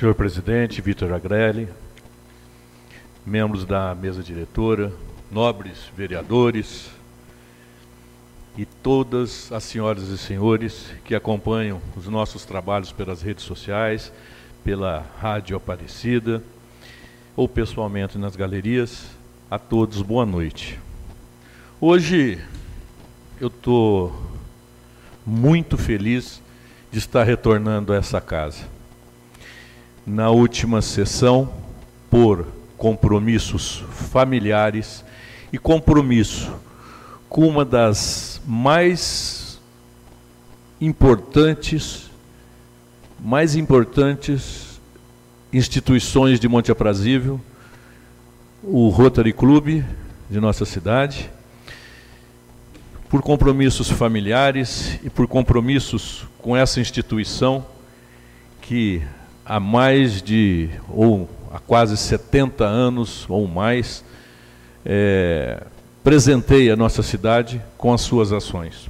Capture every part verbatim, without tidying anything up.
Senhor presidente Vitor Agrelli, membros da mesa diretora, nobres vereadores e todas as senhoras e senhores que acompanham os nossos trabalhos pelas redes sociais, pela Rádio Aparecida ou pessoalmente nas galerias, a todos boa noite. Hoje eu estou muito feliz de estar retornando a essa casa. Na última sessão, por compromissos familiares e compromisso com uma das mais importantes, mais importantes instituições de Monte Aprazível, o Rotary Club de nossa cidade, por compromissos familiares e por compromissos com essa instituição que há mais de, ou há quase setenta anos ou mais, é, presenteia a nossa cidade com as suas ações.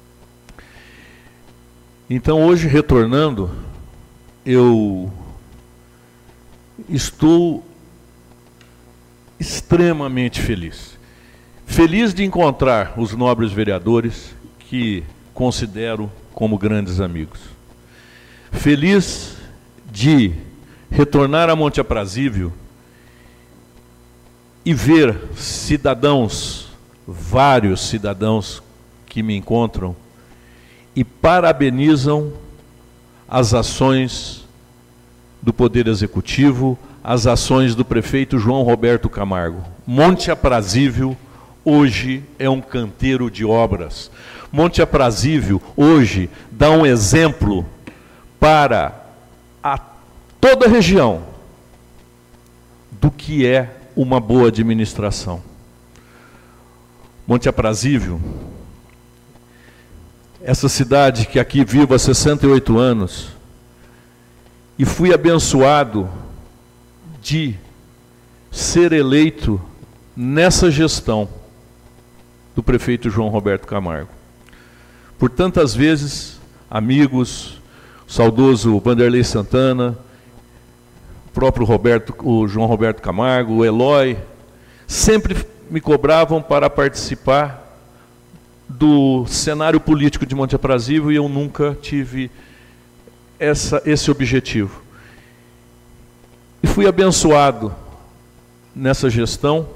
Então, hoje, retornando, eu estou extremamente feliz. Feliz de encontrar os nobres vereadores que considero como grandes amigos. Feliz de retornar a Monte Aprazível e ver cidadãos, vários cidadãos que me encontram e parabenizam as ações do Poder Executivo, as ações do prefeito João Roberto Camargo. Monte Aprazível hoje é um canteiro de obras. Monte Aprazível hoje dá um exemplo para a toda a região do que é uma boa administração. Monte Aprazível, essa cidade que aqui vivo há sessenta e oito anos, e fui abençoado de ser eleito nessa gestão do prefeito João Roberto Camargo. Por tantas vezes, amigos, o saudoso Vanderlei Santana, o próprio Roberto, o João Roberto Camargo, o Eloy, sempre me cobravam para participar do cenário político de Monte Aprazível e eu nunca tive essa, esse objetivo. E fui abençoado nessa gestão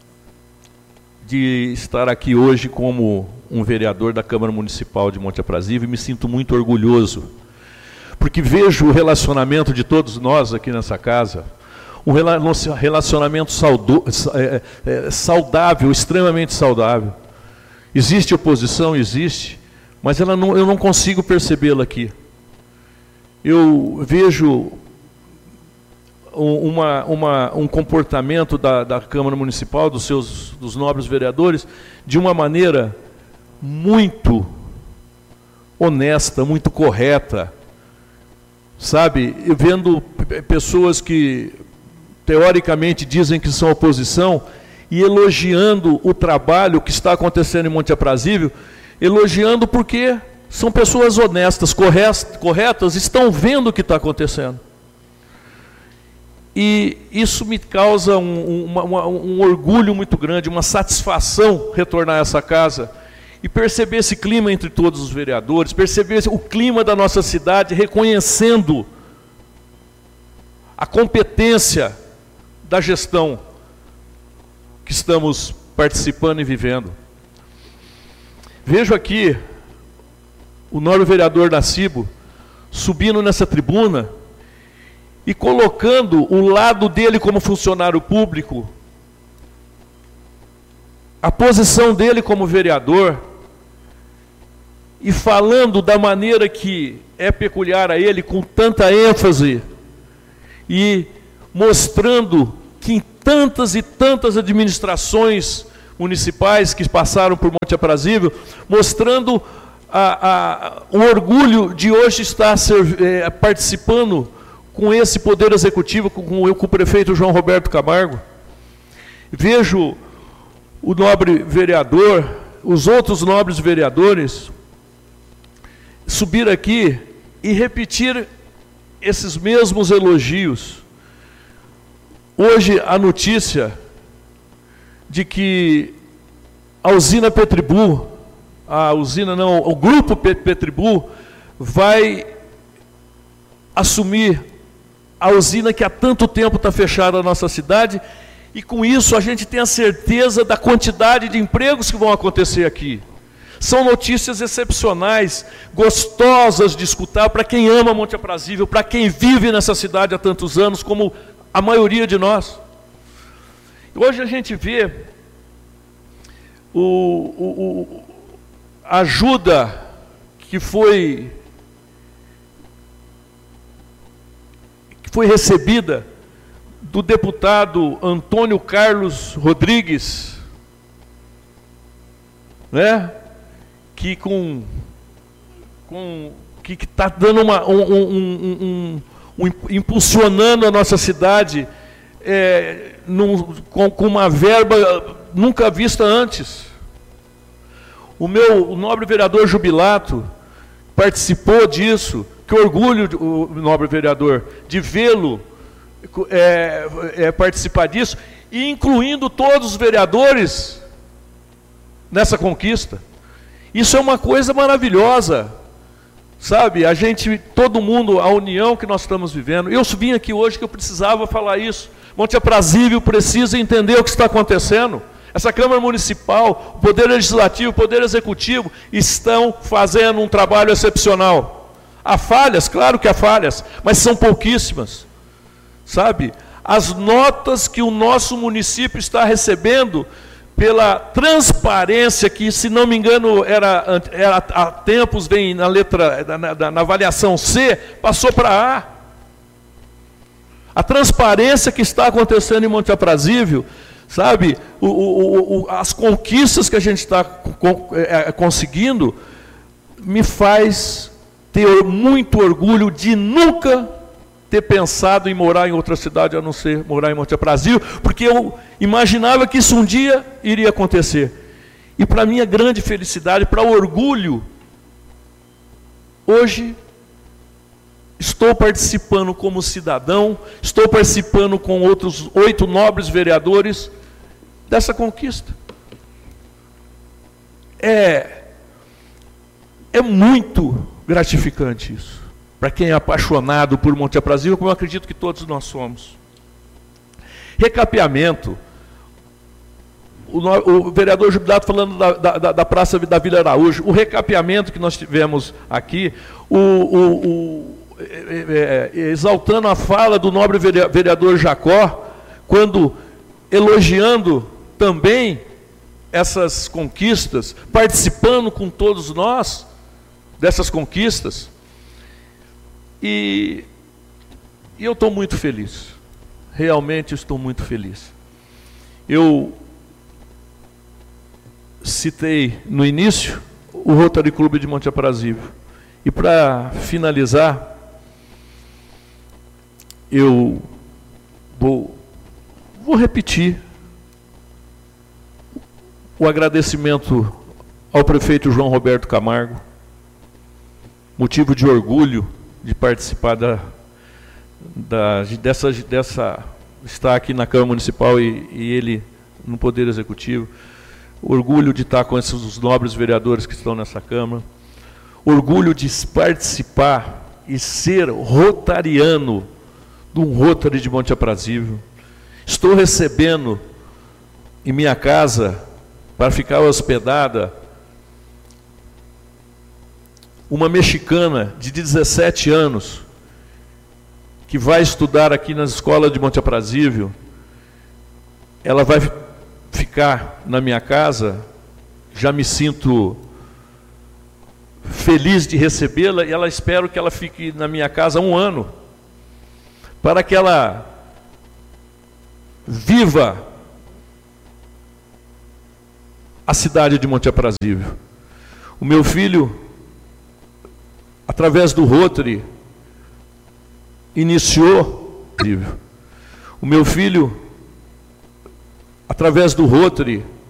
de estar aqui hoje como um vereador da Câmara Municipal de Monte Aprazível e me sinto muito orgulhoso, porque vejo o relacionamento de todos nós aqui nessa casa, um relacionamento saudo, é, é, saudável, extremamente saudável. Existe oposição? Existe, mas ela não, eu não consigo percebê-la aqui. Eu vejo uma, uma, um comportamento da, da Câmara Municipal, dos seus dos nobres vereadores, de uma maneira muito honesta, muito correta. Sabe, eu vendo pessoas que teoricamente dizem que são oposição e elogiando o trabalho que está acontecendo em Monte Aprazível, elogiando porque são pessoas honestas, corretas, estão vendo o que está acontecendo. E isso me causa um, uma, uma, um orgulho muito grande, uma satisfação retornar a essa casa e perceber esse clima entre todos os vereadores, perceber o clima da nossa cidade, reconhecendo a competência da gestão que estamos participando e vivendo. Vejo aqui o nobre vereador Nacibo subindo nessa tribuna e colocando o lado dele como funcionário público, a posição dele como vereador, e falando da maneira que é peculiar a ele, com tanta ênfase, e mostrando que em tantas e tantas administrações municipais que passaram por Monte Aprazível, mostrando a, a, o orgulho de hoje estar é, participando com esse Poder Executivo, com, com, com o prefeito João Roberto Camargo. Vejo o nobre vereador, os outros nobres vereadores, subir aqui e repetir esses mesmos elogios. Hoje a notícia de que a usina Petribu, a usina não, o grupo Petribu vai assumir a usina que há tanto tempo está fechada na nossa cidade, e com isso a gente tem a certeza da quantidade de empregos que vão acontecer aqui. São notícias excepcionais, gostosas de escutar para quem ama Monte Aprazível, para quem vive nessa cidade há tantos anos, como a maioria de nós. Hoje a gente vê o, o, o, a ajuda que foi, que foi recebida do deputado Antônio Carlos Rodrigues, né? que com, com que está dando uma, um, um, um, um, impulsionando a nossa cidade é, num, com, com uma verba nunca vista antes. O meu o nobre vereador Jubilato participou disso. Que orgulho, o nobre vereador, de vê-lo é, é, participar disso, e incluindo todos os vereadores nessa conquista. Isso é uma coisa maravilhosa, sabe? A gente, todo mundo, a união que nós estamos vivendo. Eu vim aqui hoje que eu precisava falar isso. Monte Aprazível precisa entender o que está acontecendo. Essa Câmara Municipal, o Poder Legislativo, o Poder Executivo estão fazendo um trabalho excepcional. Há falhas, claro que há falhas, mas são pouquíssimas, sabe? As notas que o nosso município está recebendo pela transparência, que, se não me engano, era, era há tempos, vem na letra, na, na, na avaliação C, passou para A. A transparência que está acontecendo em Monte Aprazível, sabe, o, o, o, as conquistas que a gente está conseguindo, me faz ter muito orgulho de nunca ter pensado em morar em outra cidade, a não ser morar em Monte Aprazível, porque eu imaginava que isso um dia iria acontecer. E para minha grande felicidade, para o orgulho, hoje estou participando como cidadão, estou participando com outros oito nobres vereadores dessa conquista. É, é muito gratificante isso. Para quem é apaixonado por Monte Aprazível, como eu acredito que todos nós somos. Recapeamento. O, o vereador Jubilato falando da, da, da Praça da Vila Araújo. O recapeamento que nós tivemos aqui, o, o, o, é, é, exaltando a fala do nobre vereador Jacó, quando elogiando também essas conquistas, participando com todos nós dessas conquistas. E, e eu estou muito feliz, realmente estou muito feliz. Eu citei no início o Rotary Clube de Monte Aprazível. E para finalizar, eu vou, vou repetir o agradecimento ao prefeito João Roberto Camargo, motivo de orgulho de participar da, da, dessa, dessa, estar aqui na Câmara Municipal e, e ele no Poder Executivo. Orgulho de estar com esses os nobres vereadores que estão nessa Câmara. Orgulho de participar e ser rotariano de um Rotary de Monte Aprazível. Estou recebendo em minha casa, para ficar hospedada, uma mexicana de dezessete anos, que vai estudar aqui na escola de Monte Aprazível. Ela vai ficar na minha casa, já me sinto feliz de recebê-la, e ela espero que ela fique na minha casa um ano, para que ela viva a cidade de Monte Aprazível. O meu filho, através do Rotary, iniciou. O meu filho, através do Rotary,